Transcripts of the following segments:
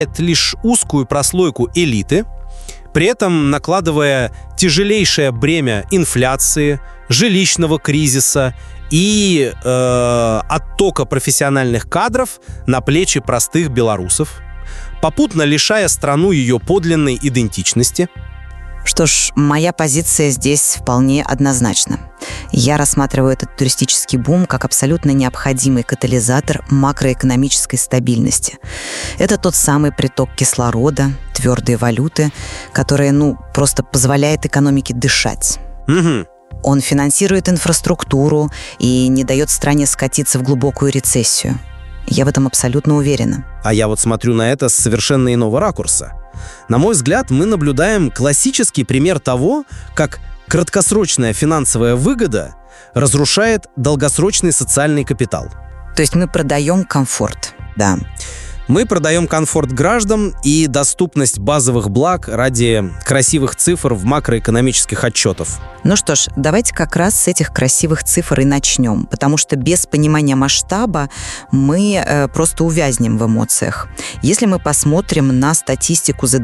лишь узкую прослойку элиты, при этом накладывая тяжелейшее бремя инфляции, жилищного кризиса и оттока профессиональных кадров на плечи простых белорусов, попутно лишая страну ее подлинной идентичности. Что ж, моя позиция здесь вполне однозначна. Я рассматриваю этот туристический бум как абсолютно необходимый катализатор макроэкономической стабильности. Это тот самый приток кислорода, твердой валюты, которая, просто позволяет экономике дышать. Угу. Он финансирует инфраструктуру и не дает стране скатиться в глубокую рецессию. Я в этом абсолютно уверена. А я вот смотрю на это с совершенно иного ракурса. На мой взгляд, мы наблюдаем классический пример того, как краткосрочная финансовая выгода разрушает долгосрочный социальный капитал. То есть мы продаем комфорт. Да. Мы продаем комфорт граждан и доступность базовых благ ради красивых цифр в макроэкономических отчетах. Ну что ж, давайте как раз с этих красивых цифр и начнем, потому что без понимания масштаба мы просто увязнем в эмоциях. Если мы посмотрим на статистику за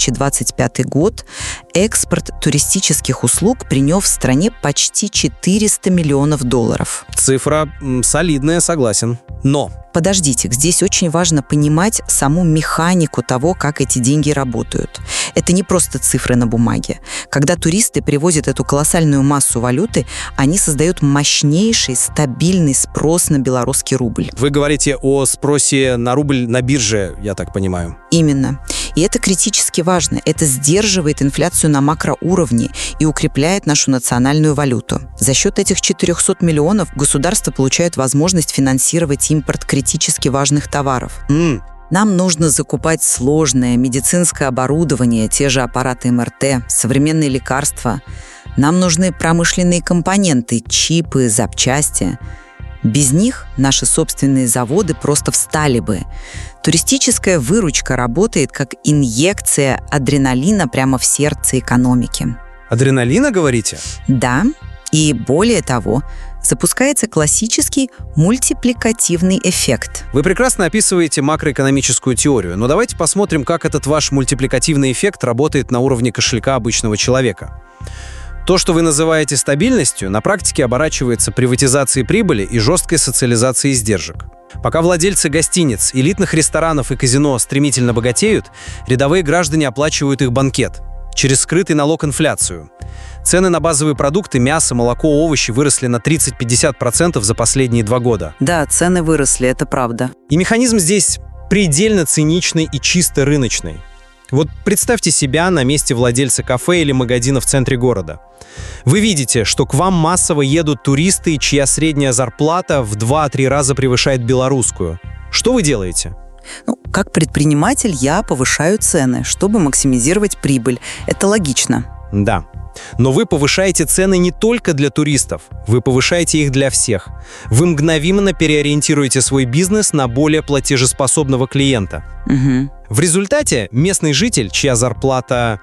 2025 год, экспорт туристических услуг принес в стране почти $400 миллионов. Цифра солидная, согласен. Но подождите, здесь очень важно понимать саму механику того, как эти деньги работают. Это не просто цифры на бумаге. Когда туристы привозят эту колоссальную массу валюты, они создают мощнейший, стабильный спрос на белорусский рубль. Вы говорите о спросе на рубль на бирже, я так понимаю. Именно. И это критически важно. Это сдерживает инфляцию на макроуровне и укрепляет нашу национальную валюту. За счет этих 400 миллионов государство получает возможность финансировать импорт критически важных товаров. Нам нужно закупать сложное медицинское оборудование, те же аппараты МРТ, современные лекарства. Нам нужны промышленные компоненты, чипы, запчасти. Без них наши собственные заводы просто встали бы. Туристическая выручка работает как инъекция адреналина прямо в сердце экономики. Адреналина, говорите? Да, и более того, запускается классический мультипликативный эффект. Вы прекрасно описываете макроэкономическую теорию, но давайте посмотрим, как этот ваш мультипликативный эффект работает на уровне кошелька обычного человека. То, что вы называете стабильностью, на практике оборачивается приватизацией прибыли и жесткой социализацией издержек. Пока владельцы гостиниц, элитных ресторанов и казино стремительно богатеют, рядовые граждане оплачивают их банкет через скрытый налог инфляцию. Цены на базовые продукты, мясо, молоко, овощи выросли на 30-50% за последние 2 года. Да, цены выросли, это правда. И механизм здесь предельно циничный и чисто рыночный. Вот представьте себя на месте владельца кафе или магазина в центре города. Вы видите, что к вам массово едут туристы, чья средняя зарплата в 2-3 раза превышает белорусскую. Что вы делаете? Как предприниматель я повышаю цены, чтобы максимизировать прибыль. Это логично. Да. Но вы повышаете цены не только для туристов, вы повышаете их для всех. Вы мгновенно переориентируете свой бизнес на более платежеспособного клиента. Угу. В результате местный житель, чья зарплата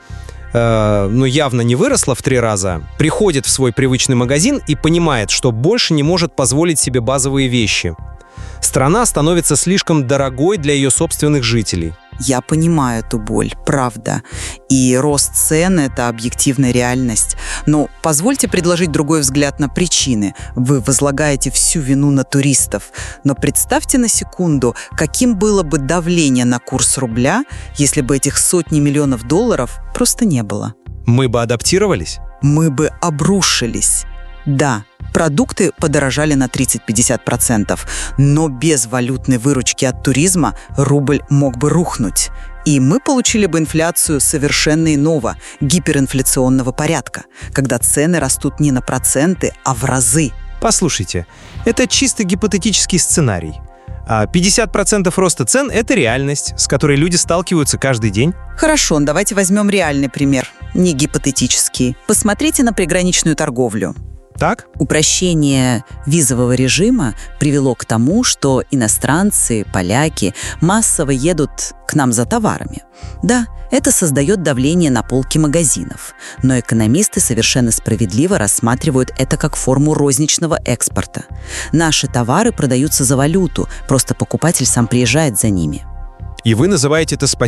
явно не выросла в 3 раза, приходит в свой привычный магазин и понимает, что больше не может позволить себе базовые вещи. Страна становится слишком дорогой для ее собственных жителей. Я понимаю эту боль, правда. И рост цен – это объективная реальность. Но позвольте предложить другой взгляд на причины. Вы возлагаете всю вину на туристов. Но представьте на секунду, каким было бы давление на курс рубля, если бы этих сотни миллионов долларов просто не было. Мы бы адаптировались? Мы бы обрушились. Да, продукты подорожали на 30-50%, но без валютной выручки от туризма рубль мог бы рухнуть. И мы получили бы инфляцию совершенно иного, гиперинфляционного порядка, когда цены растут не на проценты, а в разы. Послушайте, это чисто гипотетический сценарий. А 50% роста цен – это реальность, с которой люди сталкиваются каждый день. Хорошо, давайте возьмем реальный пример, не гипотетический. Посмотрите на приграничную торговлю. Так? Упрощение визового режима привело к тому, что иностранцы, поляки массово едут к нам за товарами. Да, это создает давление на полки магазинов, но экономисты совершенно справедливо рассматривают это как форму розничного экспорта. Наши товары продаются за валюту, просто покупатель сам приезжает за ними. И вы называете это